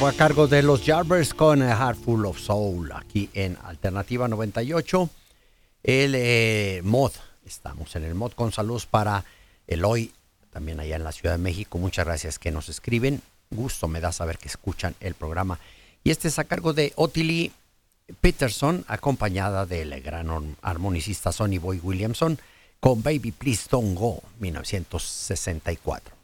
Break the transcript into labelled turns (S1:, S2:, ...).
S1: fue a cargo de los Yardbirds con A Heart Full of Soul, aquí en Alternativa 98. El mod, estamos en el mod con saludos para Eloy, también allá en la Ciudad de México. Muchas gracias que nos escriben. Gusto me da saber que escuchan el programa. Y este es a cargo de Ottilie Peterson, acompañada del gran armonicista Sonny Boy Williamson, con Baby Please Don't Go, 1964.